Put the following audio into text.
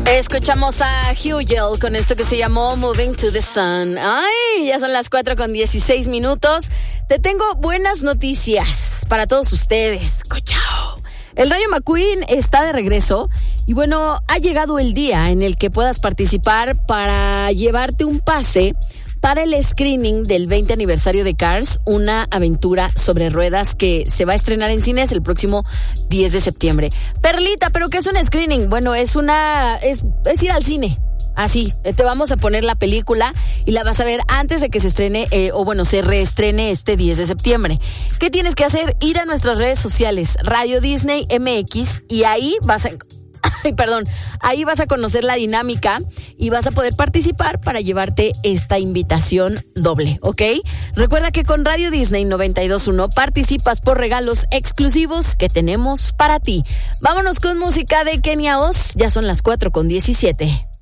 Escuchamos a Hugel con esto que se llamó Moving to the Sun. Ay, ya son las 4:16. Te tengo buenas noticias para todos ustedes. ¡Chao! El Rayo McQueen está de regreso y bueno, ha llegado el día en el que puedas participar para llevarte un pase para el screening del 20 aniversario de Cars, una aventura sobre ruedas que se va a estrenar en cines el próximo 10 de septiembre. Perlita, ¿pero qué es un screening? Bueno, es ir al cine. Así, te vamos a poner la película y la vas a ver antes de que se estrene, se reestrene este 10 de septiembre. ¿Qué tienes que hacer? Ir a nuestras redes sociales, Radio Disney MX, y ahí vas a... ahí vas a conocer la dinámica y vas a poder participar para llevarte esta invitación doble, ¿ok? Recuerda que con Radio Disney 92.1 participas por regalos exclusivos que tenemos para ti. Vámonos con música de Kenia Oz, ya son las 4:17.